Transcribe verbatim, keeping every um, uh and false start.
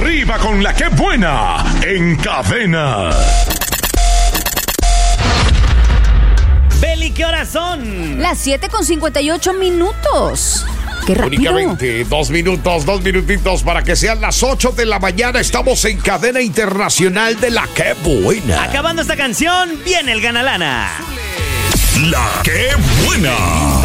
Arriba con la que buena en Cadena. Beli, ¿qué horas son? Las siete con cincuenta y ocho minutos. ¡Qué rápido! Únicamente dos minutos, dos minutitos para que sean las ocho de la mañana. Estamos en Cadena Internacional de La Que Buena. Acabando esta canción, viene el Ganalana. La que buena.